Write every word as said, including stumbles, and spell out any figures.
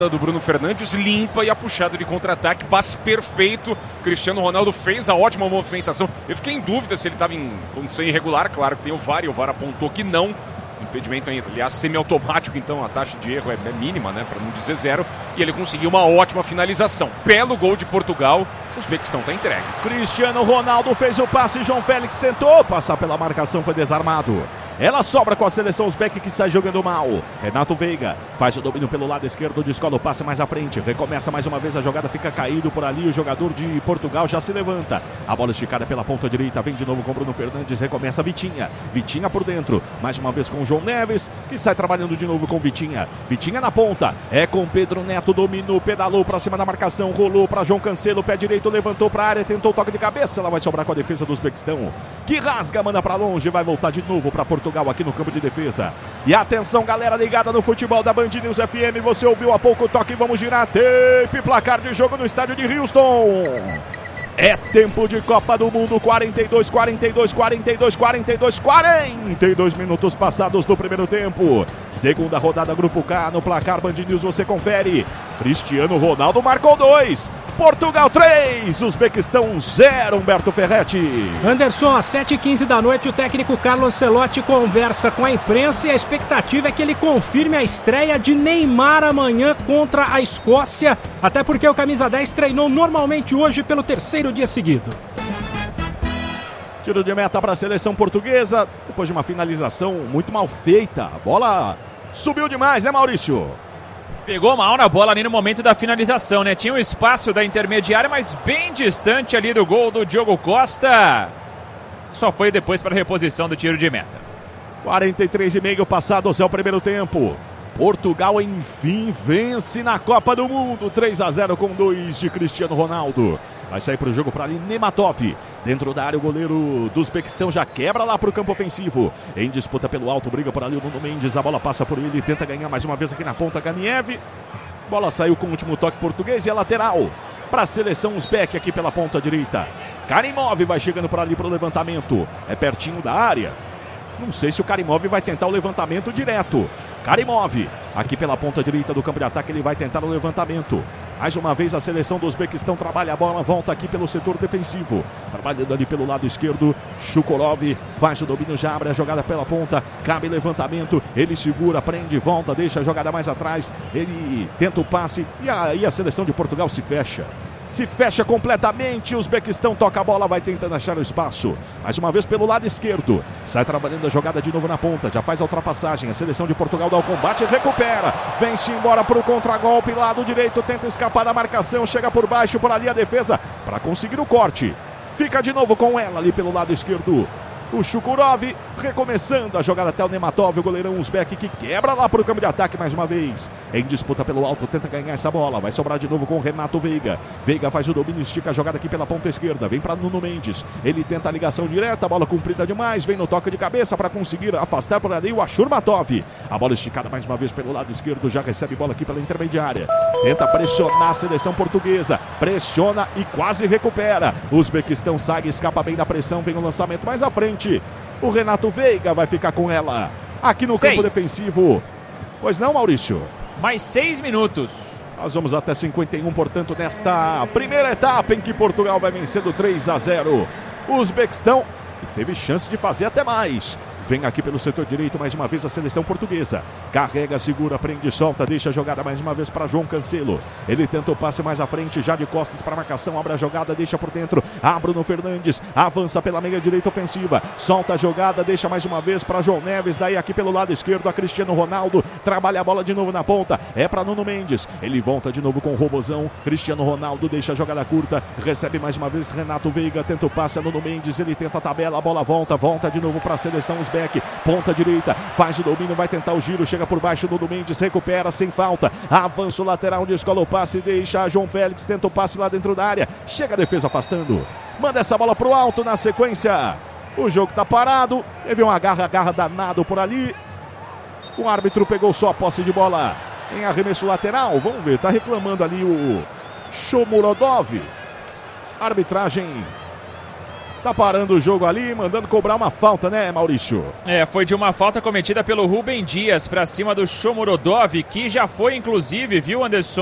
do Bruno Fernandes, limpa, e a puxada de contra-ataque, passe perfeito. Cristiano Ronaldo fez a ótima movimentação. Eu fiquei em dúvida se ele estava em condição irregular. Claro que tem o V A R, e o V A R apontou que não. Impedimento, aliás, semiautomático, então a taxa de erro é, é mínima, né, para não dizer zero. E ele conseguiu uma ótima finalização. Belo gol de Portugal. O Uzbequistão está entregue. Cristiano Ronaldo fez o passe, João Félix tentou passar pela marcação, foi desarmado. Ela sobra com a seleção uzbeque, que sai jogando mal. Renato Veiga faz o domínio pelo lado esquerdo, descola o passe mais à frente. Recomeça mais uma vez a jogada, fica caído por ali. O jogador de Portugal já se levanta. A bola esticada pela ponta direita, vem de novo com Bruno Fernandes. Recomeça Vitinha. Vitinha por dentro. Mais uma vez com o João Neves, que sai trabalhando de novo com Vitinha. Vitinha na ponta. É com Pedro Neto, dominou, pedalou para cima da marcação. Rolou para João Cancelo, pé direito, levantou para a área, tentou o toque de cabeça. Ela vai sobrar com a defesa do Uzbequistão, que rasga, manda para longe. Vai voltar de novo para Portugal aqui no campo de defesa. E atenção, galera ligada no futebol da Band News F M, você ouviu há pouco o toque, vamos girar tape, placar de jogo no estádio de Houston. É tempo de Copa do Mundo, quarenta e dois, quarenta e dois, quarenta e dois, quarenta e dois, quarenta e dois minutos passados do primeiro tempo. Segunda rodada, Grupo K, no placar Band News você confere. Cristiano Ronaldo marcou dois, Portugal três, Uzbequistão zero, Humberto Ferretti. Anderson, às sete e quinze da noite, o técnico Carlo Ancelotti conversa com a imprensa e a expectativa é que ele confirme a estreia de Neymar amanhã contra a Escócia, até porque o camisa dez treinou normalmente hoje pelo terceiro dia seguido. Tiro de meta para a seleção portuguesa, depois de uma finalização muito mal feita. A bola subiu demais, né, Maurício? Pegou mal na bola ali no momento da finalização, né? Tinha um espaço da intermediária, mas bem distante ali do gol do Diogo Costa. Só foi depois para a reposição do tiro de meta. quarenta e três e meio passados é o primeiro tempo. Portugal, enfim, vence na Copa do Mundo. três a zero com dois de Cristiano Ronaldo. Vai sair para o jogo para ali Nematov. Dentro da área, o goleiro do Uzbequistão já quebra lá para o campo ofensivo. Em disputa pelo alto, briga por ali o Nuno Mendes. A bola passa por ele, tenta ganhar mais uma vez aqui na ponta. Ganiev. Bola saiu com o último toque português e é lateral para a seleção uzbeque aqui pela ponta direita. Karimov vai chegando por ali para o levantamento. É pertinho da área. Não sei se o Karimov vai tentar o levantamento direto. Karimov, aqui pela ponta direita do campo de ataque, ele vai tentar o levantamento. Mais uma vez a seleção do Uzbequistão trabalha a bola, volta aqui pelo setor defensivo. Trabalhando ali pelo lado esquerdo, Shukurov faz o domínio, já abre a jogada pela ponta, cabe levantamento, ele segura, prende, volta, deixa a jogada mais atrás, ele tenta o passe e aí a seleção de Portugal se fecha. Se fecha completamente, o Uzbequistão toca a bola, vai tentando achar o espaço. Mais uma vez pelo lado esquerdo. Sai trabalhando a jogada de novo na ponta, já faz a ultrapassagem. A seleção de Portugal dá o combate e recupera. Vem-se embora para o contragolpe, lado direito, tenta escapar da marcação, chega por baixo, por ali a defesa, para conseguir o corte. Fica de novo com ela ali pelo lado esquerdo. O Shukurov recomeçando a jogada até o Nematov, o goleirão uzbeque que quebra lá para o campo de ataque mais uma vez. Em disputa pelo alto, tenta ganhar essa bola. Vai sobrar de novo com o Renato Veiga. Veiga faz o domínio, estica a jogada aqui pela ponta esquerda. Vem para Nuno Mendes. Ele tenta a ligação direta, a bola comprida demais. Vem no toque de cabeça para conseguir afastar por ali o Ashurmatov. A bola esticada mais uma vez pelo lado esquerdo. Já recebe bola aqui pela intermediária. Tenta pressionar a seleção portuguesa. Pressiona e quase recupera. O Uzbequistão sai, escapa bem da pressão. Vem o lançamento mais à frente. O Renato Veiga vai ficar com ela aqui no seis. Campo defensivo. Pois não, Maurício? Mais seis minutos. Nós vamos até cinquenta e um, portanto, nesta primeira etapa em que Portugal vai vencendo três a zero. O Uzbequistão teve chance de fazer até mais. Vem aqui pelo setor direito mais uma vez a seleção portuguesa. Carrega, segura, prende, solta, deixa a jogada mais uma vez para João Cancelo. Ele tenta o passe mais à frente, já de costas para a marcação, abre a jogada, deixa por dentro. A Bruno Fernandes, avança pela meia direita ofensiva. Solta a jogada, deixa mais uma vez para João Neves. Daí aqui pelo lado esquerdo a Cristiano Ronaldo. Trabalha a bola de novo na ponta. É para Nuno Mendes. Ele volta de novo com o Robozão. Cristiano Ronaldo deixa a jogada curta. Recebe mais uma vez Renato Veiga. Tenta o passe a Nuno Mendes. Ele tenta a tabela, a bola volta, volta de novo para a seleção uzbeque. Ponta direita, faz o domínio, vai tentar o giro, chega por baixo, Nuno Mendes recupera sem falta, avança o lateral, descola o passe, deixa João Félix, tenta o passe lá dentro da área, chega a defesa afastando, manda essa bola pro alto na sequência, o jogo tá parado, teve um agarra-agarra danado por ali, o árbitro pegou só a posse de bola em arremesso lateral, vamos ver, tá reclamando ali o Shomurodov, arbitragem tá parando o jogo ali, mandando cobrar uma falta, né, Maurício? É, foi de uma falta cometida pelo Rubem Dias pra cima do Shomurodov, que já foi, inclusive, viu, Anderson?